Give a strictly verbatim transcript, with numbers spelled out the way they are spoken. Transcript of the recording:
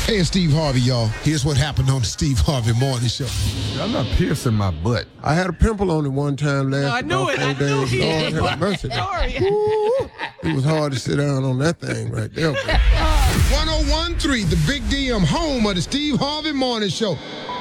Hey, it's Steve Harvey, y'all. Here's what happened on the Steve Harvey Morning Show. I'm not piercing my butt. I had a pimple on it one time last No, I knew it. I days. knew he Lord did. have mercy. Sorry. Ooh, it was hard to sit down on that thing right there. one oh one point three, the Big D M, home of the Steve Harvey Morning Show.